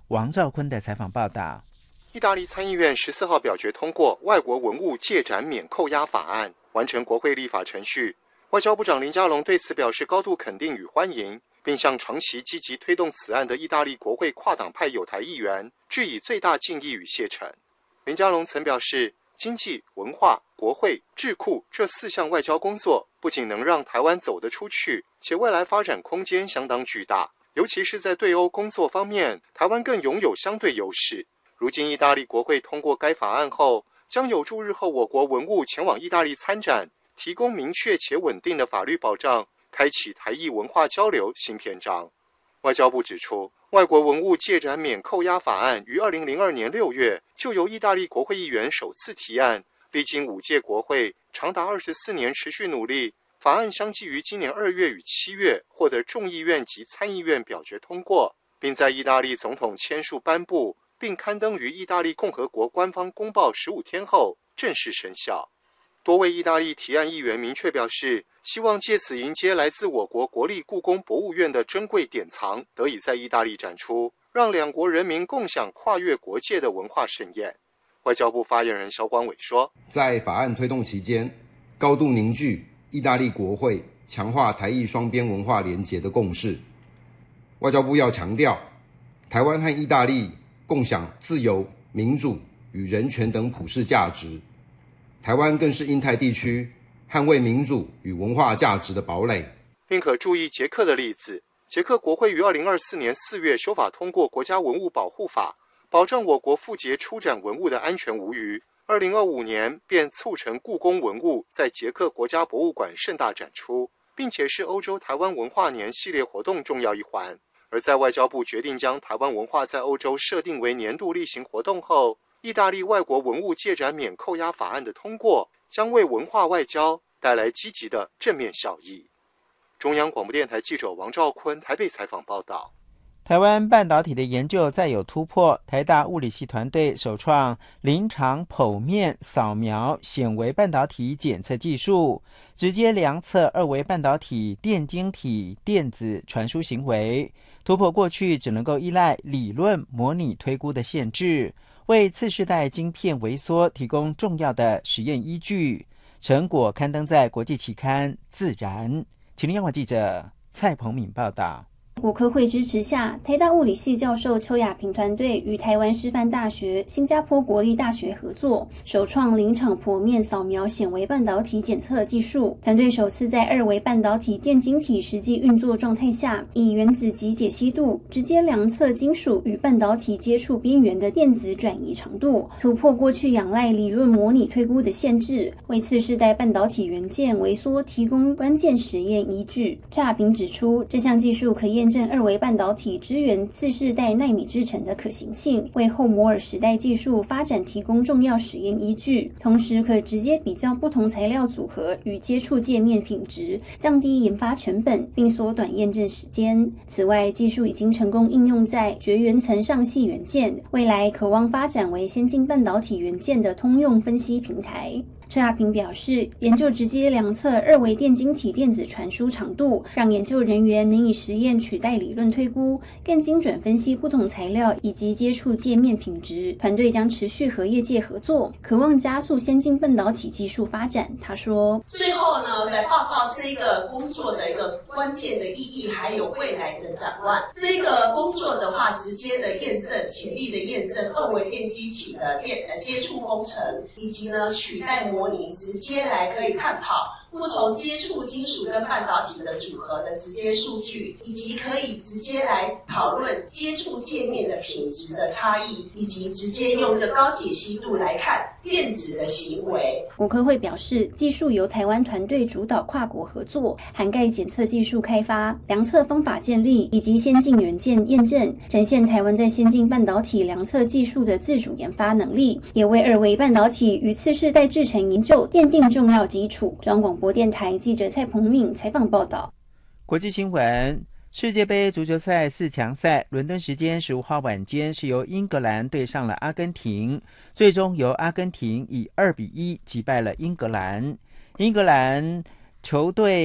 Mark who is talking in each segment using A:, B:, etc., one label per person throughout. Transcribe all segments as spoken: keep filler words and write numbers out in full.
A: 王兆坤的采访报道。
B: 意大利参议院十四号表决通过外国文物借展免扣押法案，完成国会立法程序。外交部长林佳龙对此表示高度肯定与欢迎，并向长期积极推动此案的意大利国会跨党派友台议员致以最大敬意与谢忱。林佳龙曾表示，经济、文化、国会、智库这四项外交工作不仅能让台湾走得出去，且未来发展空间相当巨大，尤其是在对欧工作方面，台湾更拥有相对优势。如今意大利国会通过该法案后，将有助日后我国文物前往意大利参展，提供明确且稳定的法律保障，开启台意文化交流新篇章。外交部指出，外国文物借展免扣押法案于二零零二年六月就由意大利国会议员首次提案，历经五届国会长达二十四年持续努力，法案相继于今年二月与七月获得众议院及参议院表决通过，并在意大利总统签署颁布，并刊登于意大利共和国官方公报十五天后正式生效。多位意大利提案议员明确表示，希望借此迎接来自我国国立故宫博物院的珍贵典藏得以在意大利展出，让两国人民共享跨越国界的文化盛宴。外交部发言人萧光伟说，
C: 在法案推动期间，高度凝聚意大利国会强化台意双边文化连结的共识。外交部要强调，台湾和意大利共享自由、民主与人权等普世价值，台湾更是印太地区捍卫民主与文化价值的堡垒。
B: 并可注意捷克的例子，捷克国会于二零二四年四月修法通过国家文物保护法，保障我国赴捷出展文物的安全无虞。二零二五年便促成故宫文物在捷克国家博物馆盛大展出，并且是欧洲台湾文化年系列活动重要一环。而在外交部决定将台湾文化在欧洲设定为年度例行活动后，意大利外国文物借展免扣押法案的通过，将为文化外交带来积极的正面效益。中央广播电台记者王兆坤台北采访报道。
A: 台湾半导体的研究再有突破，台大物理系团队首创临场剖面扫描显微半导体检测技术，直接量测二维半导体电晶体电子传输行为，突破过去只能够依赖理论模拟推估的限制，为次世代晶片微缩提供重要的实验依据。成果刊登在国际期刊《自然》。请听央广记者蔡鹏敏报道。
D: 国科会支持下，台大物理系教授邱亚平团队与台湾师范大学、新加坡国立大学合作，首创临场剖面扫描显微半导体检测技术。团队首次在二维半导体电晶体实际运作状态下，以原子级解析度直接量测金属与半导体接触边缘的电子转移长度，突破过去仰赖理论模拟推估的限制，为次世代半导体元件微缩提供关键实验依据。邱亚平指出，这项技术可验证二维半导体支援次世代奈米制程的可行性，为后摩尔时代技术发展提供重要实验依据，同时可直接比较不同材料组合与接触界面品质，降低研发成本，并缩短验证时间。此外，技术已经成功应用在绝缘层上系元件，未来可望发展为先进半导体元件的通用分析平台。邱亚平表示，研究直接量测二维电晶体电子传输长度，让研究人员能以实验取代理论推估，更精准分析不同材料以及接触界面品质。团队将持续和业界合作，渴望加速先进半导体技术发展。他说，
E: 最后呢，来报告这个工作的一个关键的意义，还有未来的展望。这个工作的话，直接的验证、潜力的验证二维电晶体的电呃接触工程，以及呢取代模拟，直接来可以探讨不同接触金属跟半导体的组合的直接数据，以及可以直接来讨论接触界面的品质的差异，以及直接用一个高解析度来看电子的行为。
D: 国科会表示，技术由台湾团队主导跨国合作，涵盖检测技术开发、量测方法建立以及先进元件验证，呈现台湾在先进半导体量测技术的自主研发能力，也为二维半导体与次世代制程研究奠定重要基础。中央广播电台记者蔡鹏敏采访报道。
A: 国际新闻：世界杯足球赛四强赛，伦敦时间十五号晚间是由英格兰对上了阿根廷，最终由阿根廷以二比一击败了英格兰。英格兰球队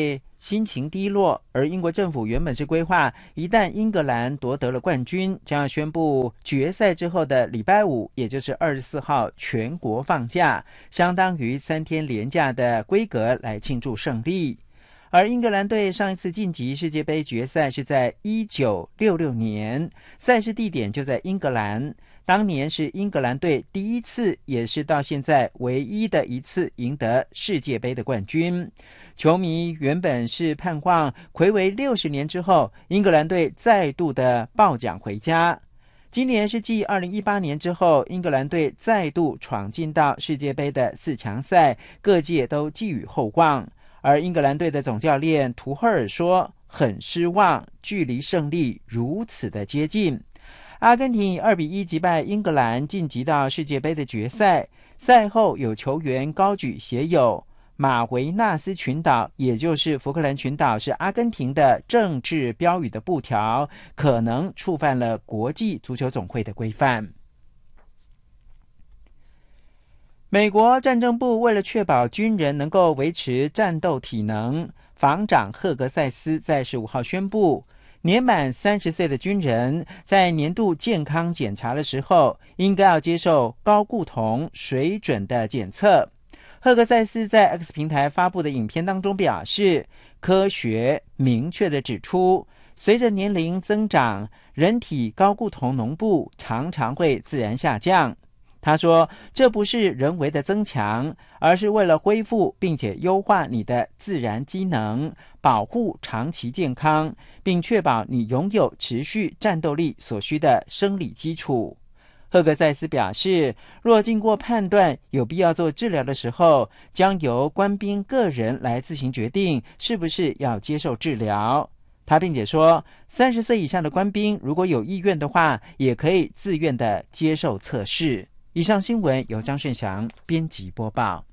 A: 心情低落，而英国政府原本是规划，一旦英格兰夺得了冠军，将要宣布决赛之后的礼拜五，也就是二十四号全国放假，相当于三天连假的规格来庆祝胜利。而英格兰队上一次晋级世界杯决赛是在一九六六年，赛事地点就在英格兰。当年是英格兰队第一次，也是到现在唯一的一次赢得世界杯的冠军。球迷原本是盼望睽违六十年之后，英格兰队再度的抱奖回家。今年是继二零一八年之后，英格兰队再度闯进到世界杯的四强赛，各界都寄予厚望。而英格兰队的总教练图赫尔说，很失望，距离胜利如此的接近。阿根廷以二比一击败英格兰，晋级到世界杯的决赛。赛后有球员高举写有马维纳斯群岛，也就是福克兰群岛是阿根廷的政治标语的布条，可能触犯了国际足球总会的规范。美国战争部为了确保军人能够维持战斗体能，防长赫格塞斯在十五号宣布，年满三十岁的军人在年度健康检查的时候，应该要接受高固酮水准的检测。赫格塞斯在 X 平台发布的影片当中表示，科学明确地指出，随着年龄增长，人体高固酮浓度常常会自然下降。他说，这不是人为的增强，而是为了恢复并且优化你的自然机能，保护长期健康，并确保你拥有持续战斗力所需的生理基础。赫格塞斯表示，若经过判断有必要做治疗的时候，将由官兵个人来自行决定是不是要接受治疗。他并且说，三十岁以上的官兵如果有意愿的话，也可以自愿的接受测试。以上新闻由张顺祥编辑播报。